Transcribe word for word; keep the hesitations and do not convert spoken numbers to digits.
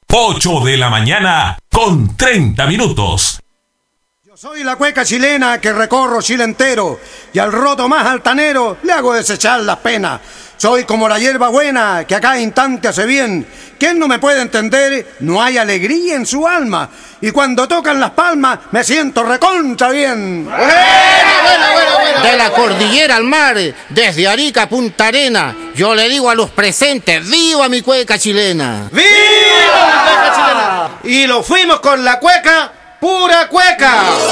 ocho de la mañana con treinta minutos. Yo soy la cueca chilena que recorro Chile entero y al roto más altanero le hago desechar las penas. Soy como la hierba buena que a cada instante hace bien. Quien no me puede entender, no hay alegría en su alma. Y cuando tocan las palmas, me siento recontra bien. Bueno, bueno, bueno, bueno. De la cordillera al mar, desde Arica a Punta Arena, yo le digo a los presentes, ¡viva mi cueca chilena! ¡Viva mi cueca chilena! Y lo fuimos con la cueca, pura cueca.